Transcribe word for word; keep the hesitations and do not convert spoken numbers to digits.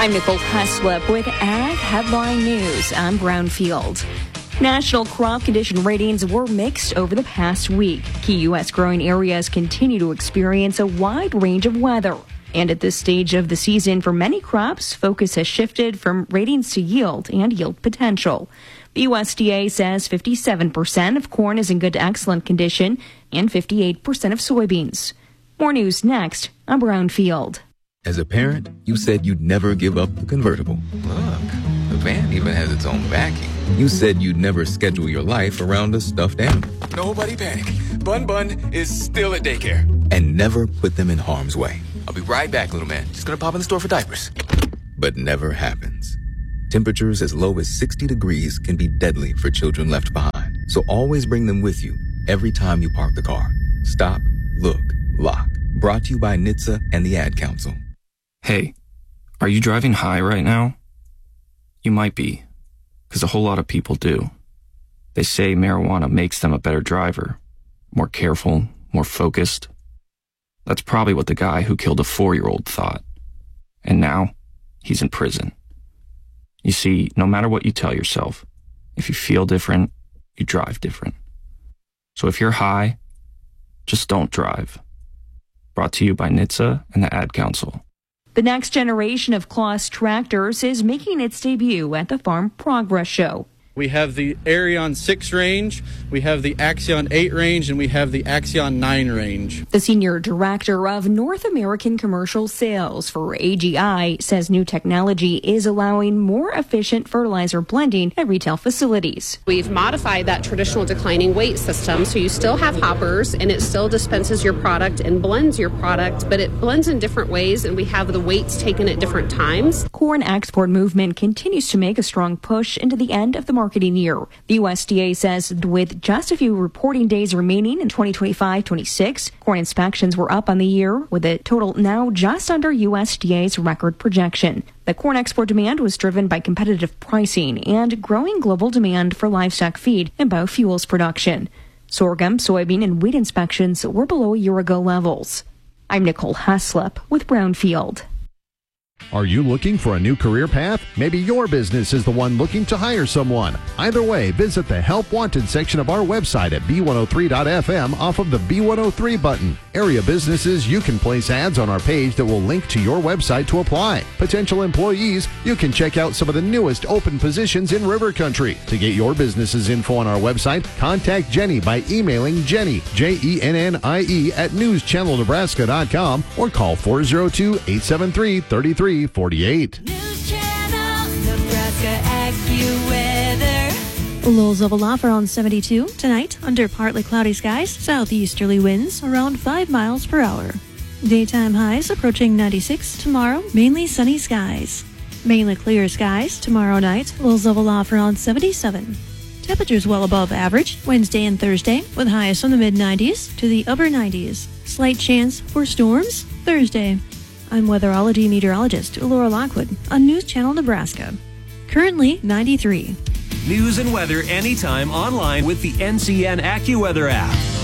I'm Nicole Heslip with Ag Headline News. I'm Brownfield. National crop condition ratings were mixed over the past week. Key U S growing areas continue to experience a wide range of weather. And at this stage of the season, for many crops, focus has shifted from ratings to yield and yield potential. The U S D A says fifty-seven percent of corn is in good to excellent condition and fifty-eight percent of soybeans. More news next. I'm Brownfield. As a parent, you said you'd never give up the convertible. Look, the van even has its own backing. You said you'd never schedule your life around a stuffed animal. Nobody panic. Bun Bun is still at daycare. And never put them in harm's way. I'll be right back, little man. Just gonna pop in the store for diapers. But never happens. Temperatures as low as sixty degrees can be deadly for children left behind. So always bring them with you every time you park the car. Stop, look, lock. Brought to you by N H T S A and the Ad Council. Hey, are you driving high right now? You might be, because a whole lot of people do. They say marijuana makes them a better driver, more careful, more focused. That's probably what the guy who killed a four-year-old thought. And now, he's in prison. You see, no matter what you tell yourself, if you feel different, you drive different. So if you're high, just don't drive. Brought to you by N H T S A and the Ad Council. The next generation of Claas tractors is making its debut at the Farm Progress Show. We have the Arion six range, we have the Axion eight range, and we have the Axion nine range. The Senior Director of North American Commercial Sales for A G I says new technology is allowing more efficient fertilizer blending at retail facilities. We've modified that traditional declining weight system, so you still have hoppers and it still dispenses your product and blends your product, but it blends in different ways, and we have the weights taken at different times. Corn export movement continues to make a strong push into the end of the market. Marketing year. The U S D A says with just a few reporting days remaining in twenty twenty-five twenty-six, corn inspections were up on the year, with a total now just under U S D A's record projection. The corn export demand was driven by competitive pricing and growing global demand for livestock feed and biofuels production. Sorghum, soybean, and wheat inspections were below year-ago levels. I'm Nicole Heslip with Brownfield. Are you looking for a new career path? Maybe your business is the one looking to hire someone. Either way, visit the Help Wanted section of our website at B one oh three dot F M off of the B one oh three button. Area businesses, you can place ads on our page that will link to your website to apply. Potential employees, you can check out some of the newest open positions in River Country. To get your business's info on our website, contact Jenny by emailing Jenny, J E N N I E, at news channel nebraska dot com or call four oh two, eight seven three, three three four eight. News Channel, Nebraska AccuWeather. Lows of Olaffer on seventy-two. Tonight, under partly cloudy skies, southeasterly winds around five miles per hour. Daytime highs approaching ninety-six. Tomorrow, mainly sunny skies. Mainly clear skies tomorrow night. Lows of Olaffer on seventy-seven. Temperatures well above average Wednesday and Thursday, with highs from the mid nineties to the upper nineties. Slight chance for storms Thursday. I'm weatherology meteorologist Laura Lockwood on News Channel Nebraska. Currently ninety-three. News and weather anytime online with the N C N AccuWeather app.